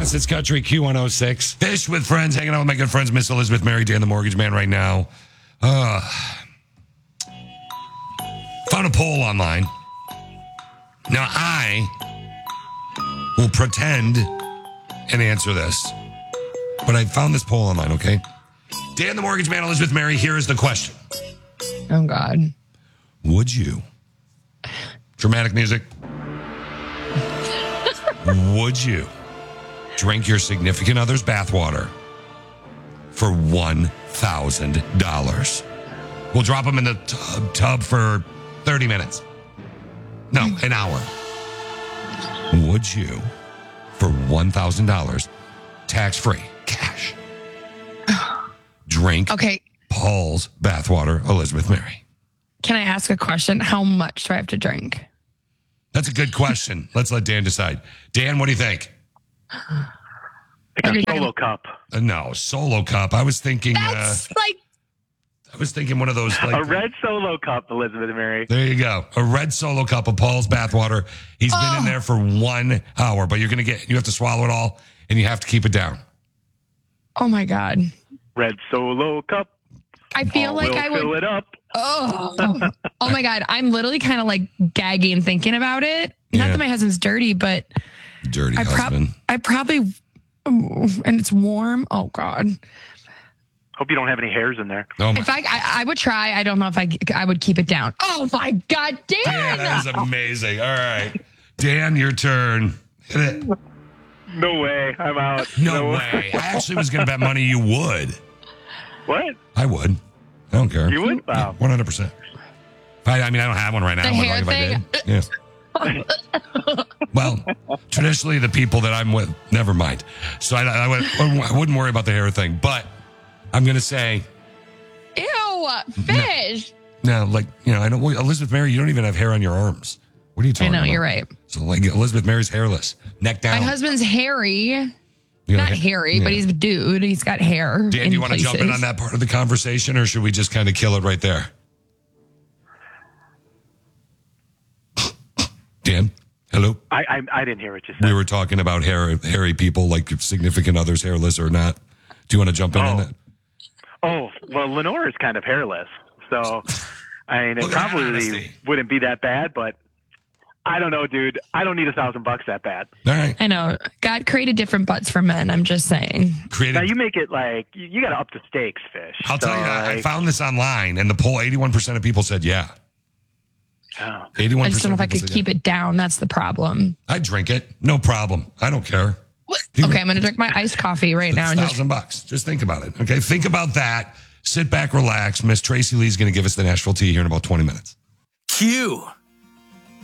Yes, it's Country Q106. Fish with friends, hanging out with my good friends, Miss Elizabeth Mary, Dan the Mortgage Man right now. Found a poll online. Now, I will pretend and answer this. But I found this poll online, okay? Dan the Mortgage Man, Elizabeth Mary, here is the question. Oh, God. Would you, dramatic music, would you drink your significant other's bathwater for $1,000? We'll drop them in the tub for 30 minutes. No, an hour. Would you, for $1,000, tax-free, cash, drink Paul's bathwater, Elizabeth Mary? Can I ask a question? How much do I have to drink? That's a good question. Let's let Dan decide. Dan, what do you think? Like a solo cup. No, solo cup. I was thinking. That's I was thinking one of those. Like, a red solo cup, Elizabeth Mary. There you go. A red solo cup of Paul's bathwater. He's been in there for 1 hour, but you have to swallow it all and you have to keep it down. Oh my God. Red solo cup. I feel like I would fill it up. Oh my God. I'm literally kind of like gagging thinking about it. Not that my husband's dirty, but dirty husband. I probably, and it's warm. Oh God. Hope you don't have any hairs in there. Oh my. If I would try. I don't know if I would keep it down. Oh my God, Dan. Dan, that is amazing. All right. Dan, your turn. Hit it. No way. I'm out. No way. I actually was going to bet money you would. What? I would. I don't care. You would? Wow. 100%. I mean, I don't have one right now. The hair thing? Yes. Well, traditionally, the people that I'm with, never mind. So I wouldn't worry about the hair thing. But I'm going to say. Ew, fish. No, I don't. Elizabeth Mary, you don't even have hair on your arms. What are you talking about? I know, you're right. So, Elizabeth Mary's hairless. Neck down. My husband's hairy. Not hairy, but he's a dude. He's got hair. Dan, do you want to jump in on that part of the conversation, or should we just kind of kill it right there? Dan, hello? I didn't hear what you said. We were talking about hairy people, like significant others hairless or not. Do you want to jump in on that? Oh, well, Lenore is kind of hairless. So, I mean, it probably wouldn't be that bad, but I don't know, dude. I don't need $1,000 that bad. All right. I know. God created different butts for men. I'm just saying. Now, you make it like, you got to up the stakes, Fish. I'll tell you, I found this online, and the poll, 81% of people said yeah. Oh. 81%. I just don't know if I could keep it down. That's the problem. I drink it. No problem. I don't care. Okay, I'm going to drink my iced coffee right now. $1,000. Just think about it. Okay, think about that. Sit back, relax. Miss Tracy Lee's going to give us the Nashville tea here in about 20 minutes. Q.